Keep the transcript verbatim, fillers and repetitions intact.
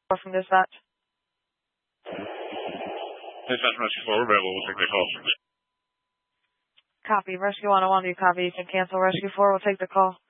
from dispatch. Dispatch Rescue four, available. We'll take the call. Copy. Rescue one oh one, do you copy? You can cancel Rescue four. We'll take the call.